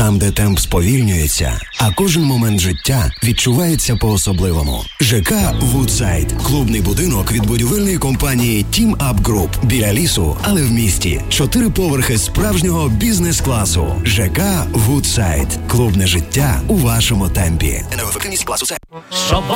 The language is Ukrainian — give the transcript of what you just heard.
Там, де темп сповільнюється, а кожен момент життя відчувається по-особливому. ЖК «Вудсайд» – клубний будинок від будівельної компанії Team Up Group. Біля лісу, але в місті. 4 поверхи справжнього бізнес-класу. ЖК «Вудсайд» – клубне життя у вашому темпі. Енергоефективність класу С. Щоб